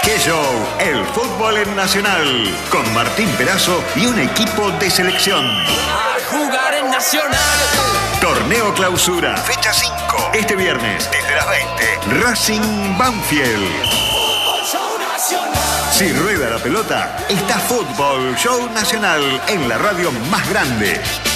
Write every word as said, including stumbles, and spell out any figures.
¡Qué show! El fútbol en Nacional. Con Martín Perazo y un equipo de selección. A jugar en Nacional. Torneo Clausura. Fecha cinco. Este viernes, desde las veinte. Racing Banfield. Si rueda la pelota, está Fútbol Show Nacional en la radio más grande.